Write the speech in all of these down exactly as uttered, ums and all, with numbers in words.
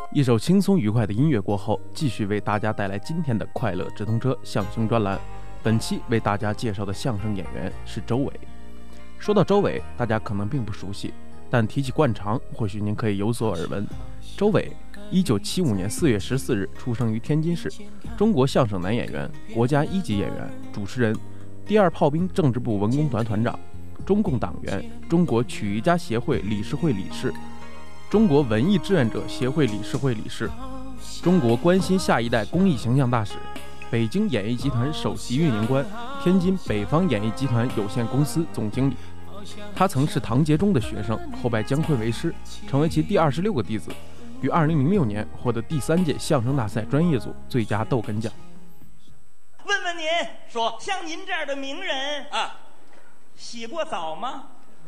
一首轻松愉快的音乐过后，继续为大家带来今天的快乐直通车相声专栏。本期为大家介绍的相声演员是周伟。说到周伟，大家可能并不熟悉，但提起灌肠，或许您可以有所耳闻。周伟，一九七五年四月十四日出生于天津市，中国相声男演员，国家一级演员、主持人，第二炮兵政治部文工团团长，中共党员，中国曲艺家协会理事会理事，中国文艺志愿者协会理事会理事，中国关心下一代公益形象大使，北京演艺集团首席运营官，天津北方演艺集团有限公司总经理。他曾是唐杰忠的学生，后拜姜昆为师，成为其第二十六个弟子，于二零零六年获得第三届相声大赛专业组最佳逗哏奖。 问问您， 说像您这样的名人啊， 洗过澡吗？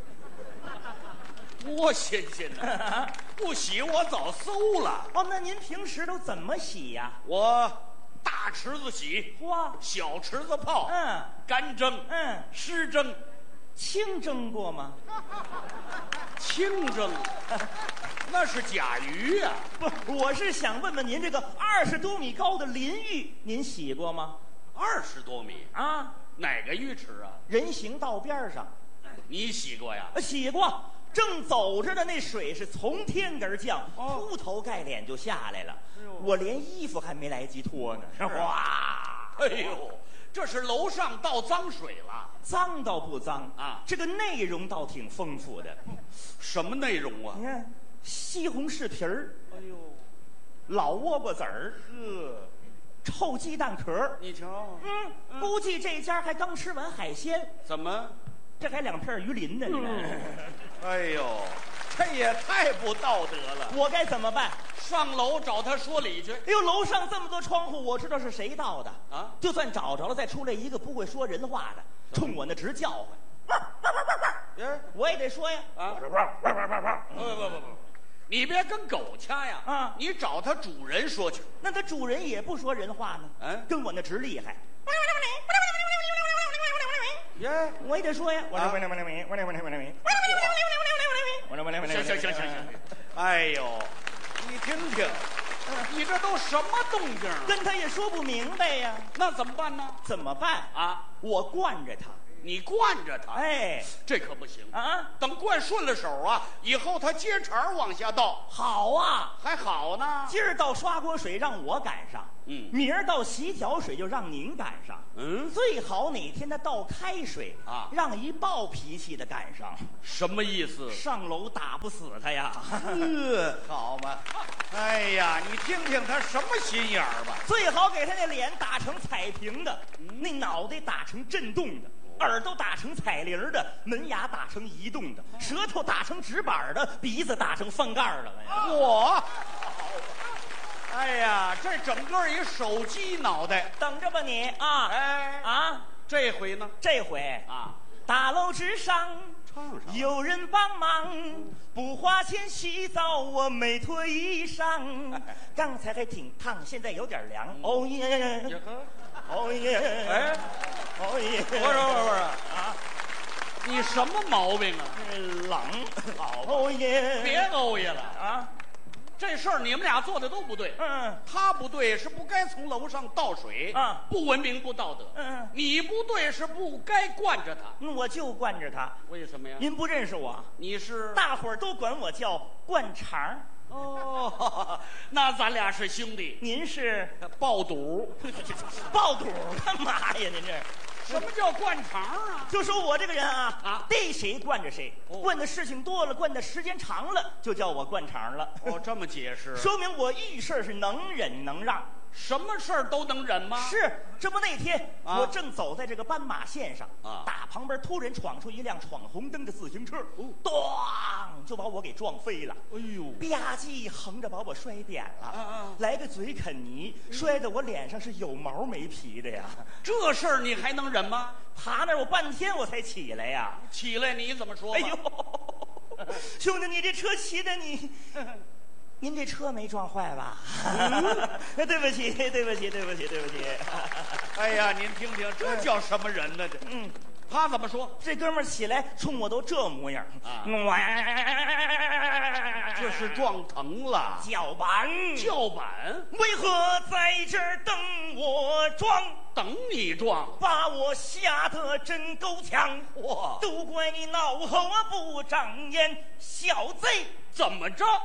多新鲜呢！不洗我早馊了。 哦，那您平时都怎么洗呀？ 我大池子洗， 哇， 小池子泡， 嗯干蒸， 嗯， 湿蒸， 清蒸过吗？ 清蒸，那是甲鱼呀、 不，我是想问问您，这个二十多米高的淋浴，您洗过吗？ 二十多米， 啊， 哪个浴池啊？ 人行道边上， 你洗过呀？ 呃洗过。正走着的那水是从天而降， 哦铺头盖脸就下来了。 哎呦我连衣服还没来及脱呢。 是啊哇， 哎呦，这是楼上倒脏水了。 脏倒不脏啊这个内容倒挺丰富的。 什么内容啊你？看，西红柿皮儿、 哎呦， 老倭瓜子儿、 呵， 臭鸡蛋壳儿。 你瞧， 嗯，估计这家还刚吃完海鲜， 怎么？ 这还两片鱼鳞呢。你看， 哎呦，这也太不道德了！ 我该怎么办？ 上楼找他说理去。 哎呦，楼上这么多窗户，我知道是谁盗的啊就算找着了，再出来一个不会说人话的，冲我那直叫唤， 哎我也得说呀。 啊！不不不不不，你别跟狗掐呀！ 啊你找他主人说去。 那他主人也不说人话呢， 嗯跟我那直厉害。 耶， 我也得说呀。我啊说我说我说我说我说我说我说我说行行行行行行，哎呦，你听听，你这都什么动静啊？ 跟他也说不明白呀， 那怎么办呢？ 怎么办？ 啊， 我惯着他。 你惯着他， 哎， 这可不行啊， 等惯顺了手啊，以后他接茬往下倒， 好啊， 还好呢。 今儿倒刷锅水让我赶上， 嗯明儿倒洗脚水就让您赶上， 嗯， 最好哪天他倒开水啊让一暴脾气的赶上， 什么意思？ 上楼打不死他呀。 呃，好嘛，哎呀，你听听他什么心眼儿吧。 最好给他那脸打成彩屏的，那脑袋打成震动的，耳朵打成彩铃的，门牙打成移动的，舌头打成直板的，鼻子打成翻盖的。 我，哎呀，这整个一手机脑袋。 等着吧你啊！ 哎啊， 这回呢？ 这回啊， 大楼之上唱上有人帮忙，不花钱洗澡，我没脱衣裳。刚才还挺烫，现在有点凉。哦耶， 也呵， 哦耶， 哎， 哦耶！ 不是不是不是， 啊， 你什么毛病啊？ 冷，哦耶！ 别欧耶了， 啊， 这事儿你们俩做的都不对。 嗯他不对，是不该从楼上倒水啊不文明不道德。 嗯你不对，是不该惯着他。 嗯，我就惯着他。 为什么呀？ 您不认识我， 你是大伙儿都管我叫灌肠。 哦，那咱俩是兄弟。 您是爆肚， 爆肚干嘛呀？您这什么叫灌肠啊？ 就说我这个人啊， 啊逮谁惯着谁， 哦惯的事情多了，惯的时间长了，就叫我灌肠了。 哦，这么解释， 说明我遇事儿是能忍能让。 什么事儿都能忍吗？ 是，这不那天、 啊我正走在这个斑马线上， 啊打旁边突然闯出一辆闯红灯的自行车， 哦咣、就把我给撞飞了。 哎呦， 吧唧，横着把我摔扁了， 啊啊来个嘴啃泥，摔得我脸上是有毛没皮的呀。 这事儿你还能忍吗？ 爬那儿我半天我才起来呀。 起来你怎么说吧？ 哎呦，兄弟，你这车骑的你。您这车没撞坏吧？对不起，对不起，对不起，对不起。 哎呀，您听听，这叫什么人呢？这嗯， 他怎么说？ 这哥们儿起来冲我都这模样啊哇， 这是撞疼了。 叫板， 叫板， 为何在这儿等我撞？ 等你撞。 把我吓得真够呛。 嚯， 都怪你恼火不长眼，小贼！ 怎么着？